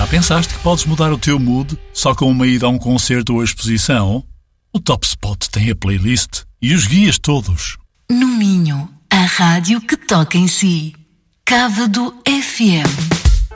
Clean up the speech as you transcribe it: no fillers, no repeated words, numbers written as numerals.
Já pensaste que podes mudar o teu mood só com uma ida a um concerto ou exposição? O Top Spot tem a playlist e os guias todos. No Minho, a rádio que toca em si. Cávado FM.